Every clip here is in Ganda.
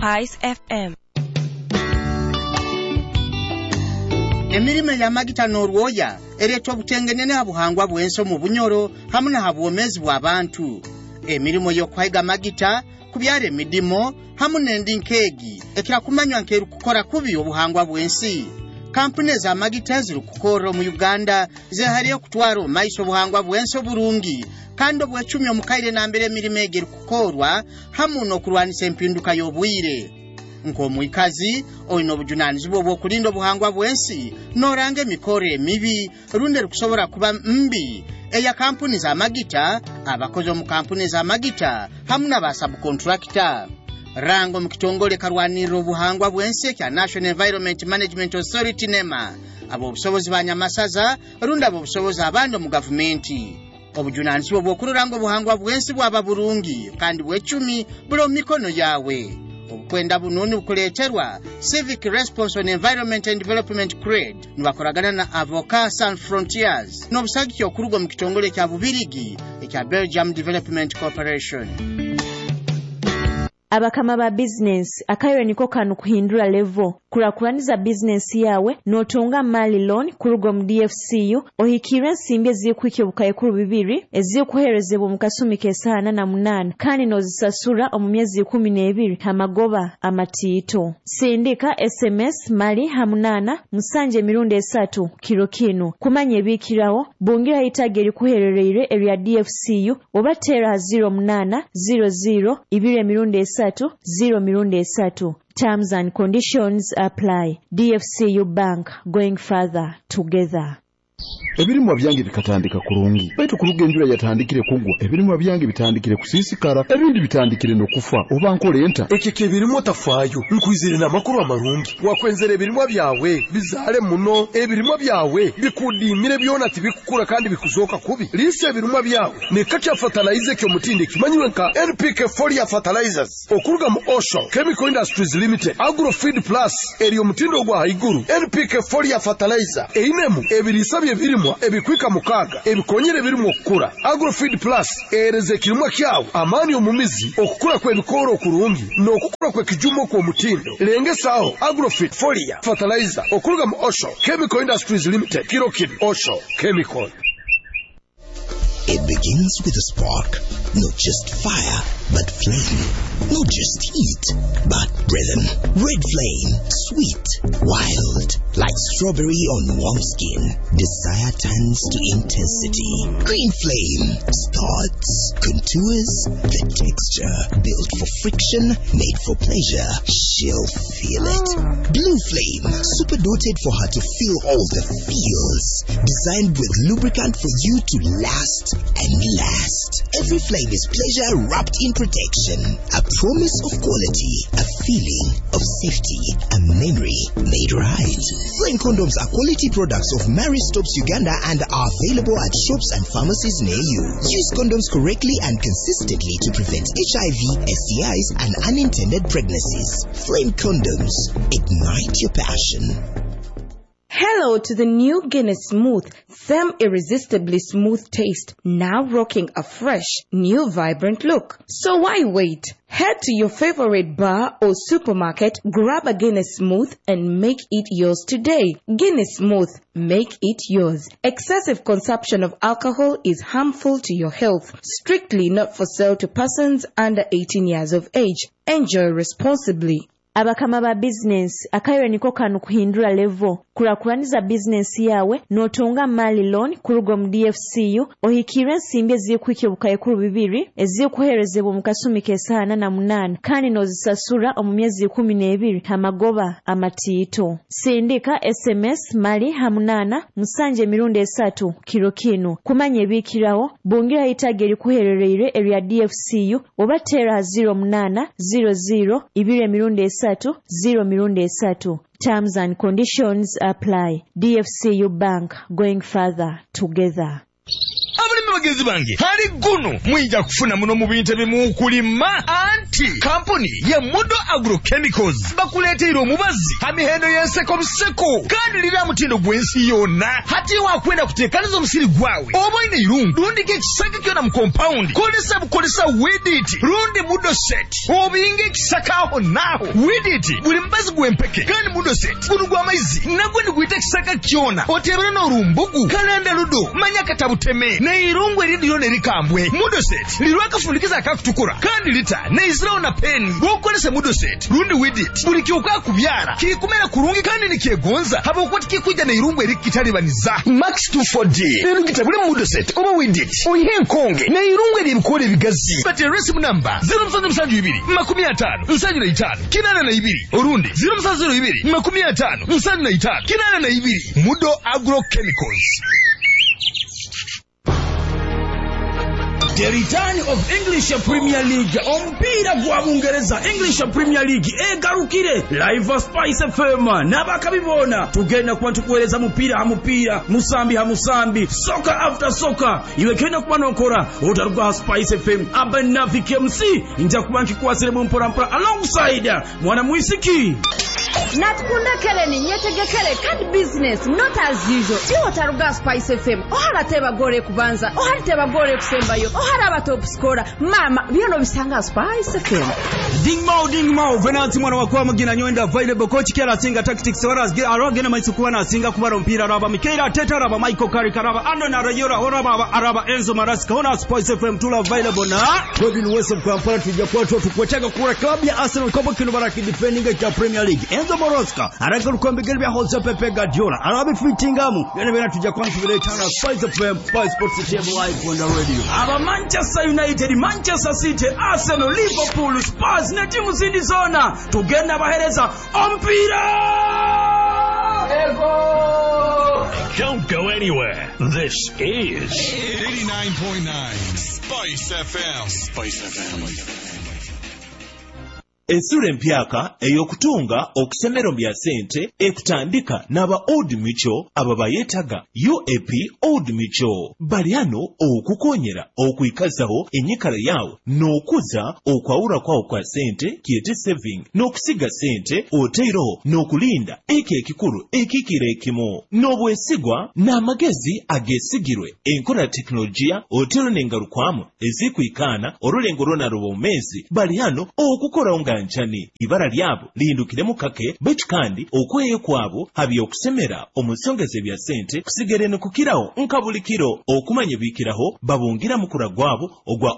Spice FM. Emirime ya magita n'olwoya ereeta obutengenene habuhangwa bw'enso mu bunyoro hamu na habwomezi bw'abantu. Emirimo y'okwayiga magita ku byalo emidimo hamu n'endinkeegi ekira kumanywa nk'erikukora kubi obuhangwa bw'ensi. Kampuni za magita ziri kukorra mu Uganda zeehaliyo okutwala omaiso obuhangwa bw'ensi obulungi kandi obw'ecumi omukaire nambere emirimo egeri kukorwa hamu n'okulwanisa empinduka y'obwire. Nk'omwikazi olina obujunaanizibwa obw'okulinda obuhangwa bw'ensi n'oranga emikoro emibi rundi erikusobola kuba mbi eya kampuni za magita, abakozi omu kampuni za magita hamu n'abasabukontrakita. Rango mu kitongole kalwanirira obuhangwa bw'ensi ekya National Environment Management Authority NEMA ab'obusobozi ba Nyamasaza rundi ab'obusobozi abandi mu gavumenti. Obujunaanizibwa obw'okulanga obuhangwa bw'ensi bwaba bulungi kandi bw'ecumi buli mu mikono yawe. Obukwenda bunoni bukuleeterwa Civic Response on Environment and Development CRED nibakolagana na Avocats Sans Frontiers n'obusagiki okuruga mu kitongole kya Bubirigi ekya Belgium Development Corporation. Abakama ba business akayo niko kanu kuhindura level kurakuraniza business yawe notunga mali loan kurugo mu DFCU ohikira nsimbi ezikwikyo bukayekuru bibiri ezikuherezebwa mu kasumi kesana na munana kandi nozisasura omu myezi 12 hamagoba amatiito. Sindika SMS mali hamunana musanje mirundi 3 kiro kino kumanya ebikirawo bungira itageri kuherereire area DFCU obatera 0800 2 mirundi 0 Terms and conditions apply. DFCU Bank, going further together. Ebirimwa byange bikatandika kurungi baitu kuruga enjura yatandikire kugwa ebirimwa byange bitandikire kusisikara ebindi bitandikire no kufa oba nkolenta ekeke birimo tafayo nkwizire na makuru amarungi wakwenzere ebirimwa byawe bizale muno ebirimwa byawe bikudimire byona tibikukura kandi bikuzoka kubi lise ebirimwa byawe ne kacha fertilizer kyo mutinde kimanywe nka NPK Foliar Fertilizers okuruga mu Osho Chemical Industries Limited Agrofeed Plus eriyo mutindo gwa haiguru NPK Foliar Fertilizer einemu ebirisabye birimwa ebikwika mukaga ebikonyere birimo okukura Agrofeed Plus ereze kirimwa kyawe amani omumizi okukura kwe bikoro kurungi no okukura kwe kijumo kwa mutindo lengesaho Agrofeed Foliar Fertilizer okuruga mu Osho Chemical Industries Limited Kirokin Osho Chemical. It begins with a spark, not just fire, but flame. Not just heat, but rhythm. Red flame, sweet, wild, like strawberry on warm skin. Desire turns to intensity. Green flame starts, contours, the texture. Built for friction, made for pleasure. She'll feel it. Blue flame, super doted for her to feel all the feels. Designed with lubricant for you to last and last. Every flame is pleasure wrapped in protection. A promise of quality, a feeling of safety, a memory made right. Flame condoms are quality products of Mary Stopes Uganda and are available at shops and pharmacies near you. Use condoms correctly and consistently to prevent HIV, STIs, and unintended pregnancies. Flame condoms. Ignite your passion. Hello to the new Guinness Smooth, them irresistibly smooth taste, now rocking a fresh, new vibrant look. So why wait? Head to your favorite bar or supermarket, grab a Guinness Smooth and make it yours today. Guinness Smooth, make it yours. Excessive consumption of alcohol is harmful to your health. Strictly not for sale to persons under 18 years of age. Enjoy responsibly. Abakama ba business akayo niko kanu kuhindura level kurakuraniza business yawe notunga mali loan kurugo mu DFCU ohikira nsimbi ezikwikyo bukayekuru bibiri ezikuherezebwa mu kasumi kesana na munana kandi nozisasura omu myezi 12 hamagoba amatiito. Sindika SMS mali hamunana musanje mirundi 3 kiro kino kumanya ebikirawo bungira itageri kuherereire area DFCU obatera 0800 2 mirundi 0 Terms and conditions apply. DFCU Bank, going further together. bagezi bange hali guno mwija kufuna muno mu bintu ebimukulima anti kampuni ya Mudo Agrochemicals bakuleetera omubazi amihendo y'enseko biseko kandi lira mutindo gwensi yonna hati wakwenda kuteekaniza omusiri gwawe oba ine irungu lundika ekisaka kyona mu compound kolesa Weedit lundi Mudo Set obinga ekisaka aho naho Weedit buli mbazi gwempeke kandi Mudo Set guno gw'amaizi nagwe ndiguyita ekisaka kyona otebera n'olumbugu kalenda ludo manya katabuteme ne irungu erindi lyona erikambwe Mudo Set lirwa akafundikiza akakutukura kandi lita ne Israel na peni wokolesa Mudo Set lundi Weedit buli kiuka kubyara kikumera kurungi kandi nikyegonza haba okwati kikuja ne irungu erikitalibaniza Max 240 lero kitabule Mudo Set oba Weedit oyihe nkonge ne irungu eribikole bigazi bati recipe number 0772 55 orundi 0702 Mudo Agrochemicals. The return of English Premier League ompira gwa Bungereza English Premier League egarukire live Spice FM nabakabibona tugenda kuba tukueleza mupira musambi soccer after soccer iwe kenda kuba nokora otaruga Spice FM abanafike MC nja kuba nkikwasire mpora alongside mwana muisiki Natkunda keleni nyetegekele kandi business not as usual. Tiwo taruga Spice FM. Ohara teba gore kubanza, ohara teba gore kusembayo, ohara aba top scorer. Mama, byono bisanga Spice FM. Ding mau venanti mwana wakwa mugina nyoenda available coach kera singa tactics horas get arogena maisukuwa na singa kubara mpira raba Mikaela Teta raba Michael Carrick raba Ando na Rayora oraba araba Enzo Maraska hona Spice FM tula available na Robin West of Kampala tujja kwa tukwetega kura club ya Arsenal kobo kino baraki defending ya Premier League Enzo Maraska aragaruka mbigeli ya Jose Pepe Guardiola arabi fitingamu bena tujja kwa tubireta Spice FM Spice Sports Table live on the radio aba Manchester United Manchester City Arsenal Liverpool Spurs na timu zindi zona tugenda bahereza ompira ego. Don't go anywhere. This is 89.9 Spice FM. Spice FM. Ensura empyaka eyokutunga okusemero bya sente ekutandika n'aba Old Mutual ababa yetaga UAP Old Mutual baliano okukonyera okuyikazaho enyikala yawo n'okuza okwawula kwawo kwa sente kiyete saving n'okusiga sente oteero n'okulinda ekikulu ekikira ekimu n'obwesigwa n'amagezi agesigirwe enkola teknolojia oteero n'engalukwamu ezikwikaana olulengo lwona lw'omumezi baliano okukola nchani ibara lyabo lihindukiremu kake betu kandi okweyo kwabo habi okusemera omusongeze bya sente kusigerene kukiraho nkabulikiro okumanya bikiraho babungira mukura gwabo ogwa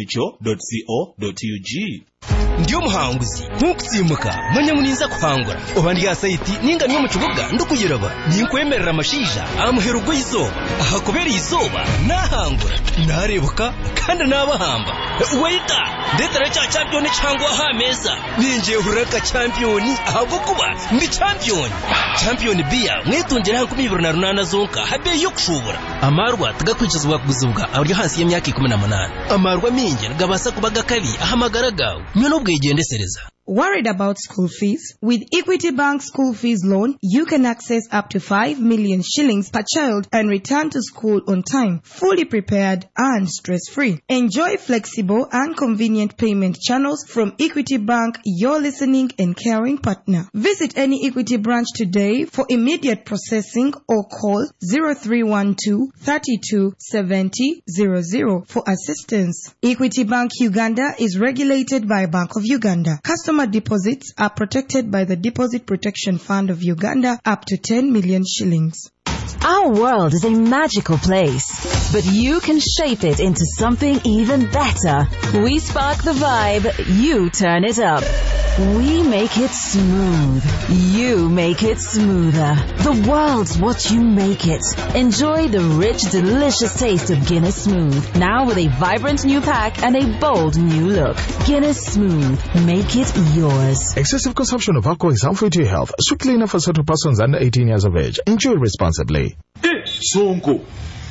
oldmutual.co.ug Ndiyo muhanguzi nkukutsimuka manya muninza kuhangura obandi ya site ninga niyo mu kibuga ndukuyiraba ninkwemerera amashija amuherugo izoba aha kubera izoba nahangura narebuka kandi nabahamba waita ndetera cha champion cyangwa hameza ninje huraka champion ahubwo kuba ndi champion bia mwitungera hankumi 28 zonka habe yo kushubura amarwa tagakwicizwa kuguzubwa abyo hasi y'imyaka 18 amarwa minge gabasa kubaga kabi ahamagaraga Worried about school fees? With Equity Bank School Fees Loan, you can access up to 5 million shillings per child and return to school on time, fully prepared and stress-free. Enjoy flexible and convenient payment channels from Equity Bank, your listening and caring partner. Visit any Equity branch today for immediate processing or call 0312 32 70 00 for assistance. Equity Bank Uganda is regulated by Bank of Uganda. Customer deposits are protected by the Deposit Protection Fund of Uganda up to 10 million shillings. Our world is a magical place, but you can shape it into something even better. We spark the vibe, you turn it up. We make it smooth, you make it smoother. The world's what you make it. Enjoy the rich, delicious taste of Guinness Smooth, now with a vibrant new pack and a bold new look. Guinness Smooth, make it yours. Excessive consumption of alcohol is harmful to your health. Strictly enough for certain persons under 18 years of age. Enjoy responsibly. Sonko,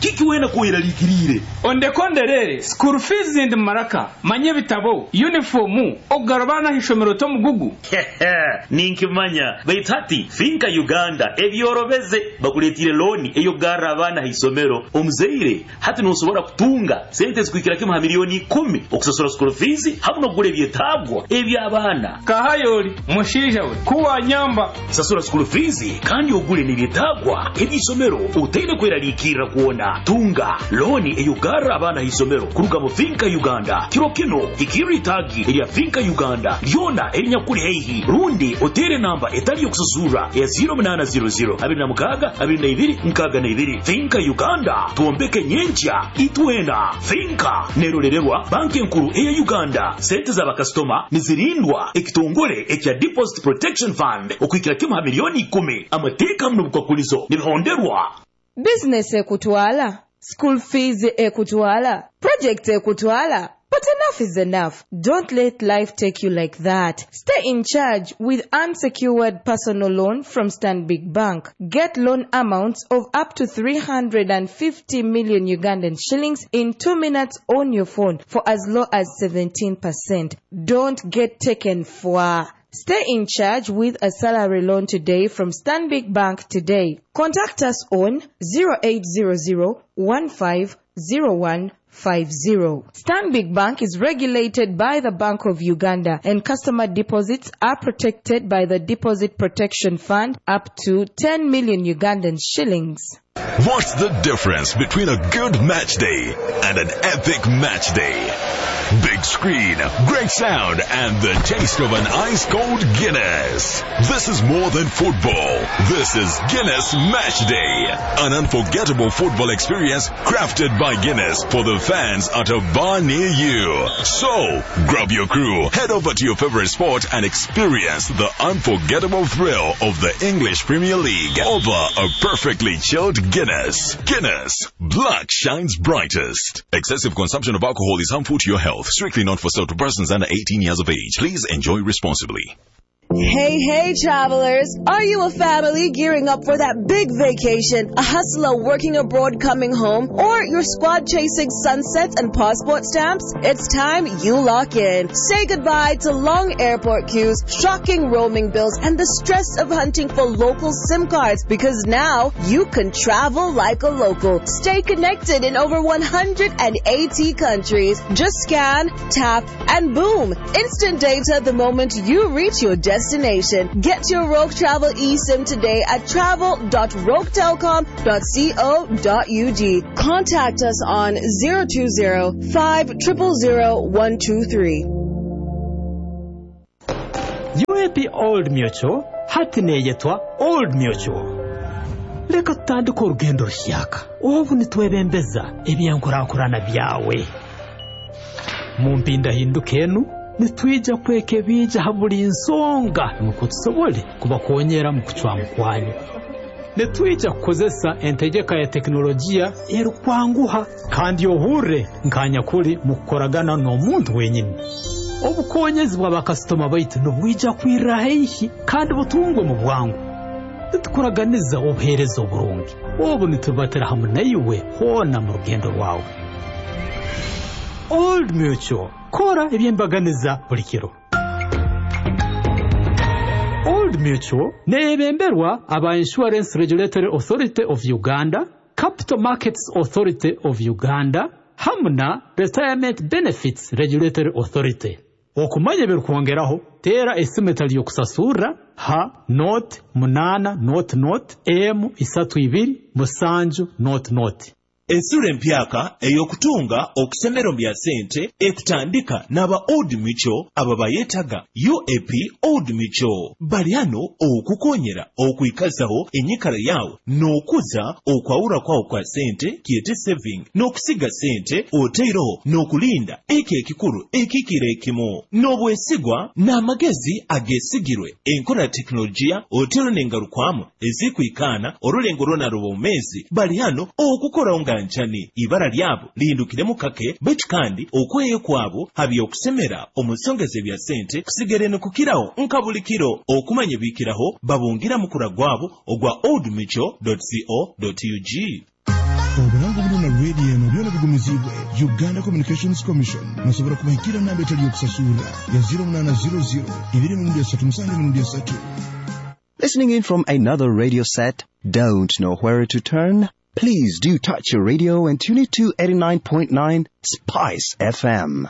kiki wena kuira likirire onde konderere school fees and maraka manye bitabo uniform ogarabana hishomero to mugugu ninkimanya baitati finka Uganda ebyorobeze bakuletire loan eyo garabana hisomero omuzeire hati nosobora kutunga sente zikwikira kima milioni 10 okusasura school fees habuno gure byetabwa ebyabana kahayoli mushija we kuwa nyamba sasura school fees kandi ogule nibyetagwa ebisomero utende kwera likira kuona tunga loni eyugara abana hisomero kuruga mu Finka Uganda kirokino ikiri tagi ya Finka Uganda yona elinyakuri heihi rundi otere namba etali yokusasura ya 0800 abinamukaga abinayibiri nkaga nayibiri Finka Uganda tuombeke nyencha itwena Finka nerorerwa banki nkuru eya Uganda sente za bakastoma nizirindwa ekitongole ekya Deposit Protection Fund okwikira kima milioni 10 amateka mno bukakulizo nibihonderwa business ekutwala school fees ekutwala project ekutwala. But enough is enough. Don't let life take you like that. Stay in charge with unsecured personal loan from Stanbic Bank. Get loan amounts of up to 350 million Ugandan shillings in 2 minutes on your phone for as low as 17%. Don't get taken for. Stay in charge with a salary loan today from Stanbic Bank today. Contact us on 0800-150150. Stanbic Bank is regulated by the Bank of Uganda and customer deposits are protected by the Deposit Protection Fund up to 10 million Ugandan shillings. What's the difference between a good match day and an epic match day? Big screen, great sound, and the taste of an ice-cold Guinness. This is more than football. This is Guinness Match Day. An unforgettable football experience crafted by Guinness for the fans at a bar near you. So, grab your crew, head over to your favorite sport and experience the unforgettable thrill of the English Premier League over a perfectly chilled Guinness. Guinness. Black shines brightest. Excessive consumption of alcohol is harmful to your health. Strictly not for sale to persons under 18 years of age. Please enjoy responsibly. Hey, travelers. Are you a family gearing up for that big vacation, a hustler working abroad coming home, or your squad chasing sunsets and passport stamps? It's time you lock in. Say goodbye to long airport queues, shocking roaming bills, and the stress of hunting for local SIM cards, because now you can travel like a local. Stay connected in over 180 countries. Just scan, tap, and boom. Instant data the moment you reach your destination. Get your Rogue Travel eSIM today at travel.roguetelecom.co.ug. Contact us on 020-5000123. UAP Old Mutual hati neyetwa Old Mutual. Leka tutandika urugendo rushyaka obu nitwebembeza ebyankurankurana byawe mu mpinda hindukenu nitwija kweke bija haburi insonga nuko tusobole kubakonyera mu kucwa kwanyu nitwija kukozesa entegeka ya teknolojia erukwanguha kandi yohure nkanya kuri mu kukoragana n'omuntu wenyine obukonyezi bw'abakastoma baitu nubwija kwirahehi kandi butungwe mu bwangu nitukuraganiza obuherezo burungi obu nitubatera hamwe nayiwe hona mu rugendo rwawe. Old Mutual kora ebyembaganiza buli kiro. Old Mutual nebemberwa aba Insurance Regulatory Authority of Uganda, Capital Markets Authority of Uganda, hamna Retirement Benefits Regulatory Authority. Okumanya birukwongeraho tera esimetali yokusasura ha not munana not m 32 not. Ensure mpyaka eyokutunga okusemero bya sente ekutandika n'aba Old Mutual ababayetaga UAP Old Mutual baliano okukonyera okwikazaho enyikara yawe n'okuza okwawura kwawo kwa sente kiyete saving n'okusiga sente oteiro n'okulinda ekikuru ekikire ekimo n'obwesigwa n'amagezi agesigirwe enkola teknolojia oteiro n'engarukwamu ezikwikana olulengo lwona lw'omezi baliano okukora nchani ibara lyabo lindukiremu kake betu kandi okweyo kwabo habiyo kusemera omusongeze bya sente kusigere nokukiraho nkabulikiro okumanye bikiraho babungira mukura gwabo ogwa oldmutual.co.ug. Obulango buno radio eno byona bigumizibwe Uganda Communications Commission musobora kubahikira namba etali yokusasula ya 0800 237 Listening in from another radio set, don't know where to turn? Please do touch your radio and tune it to 89.9 Spice FM.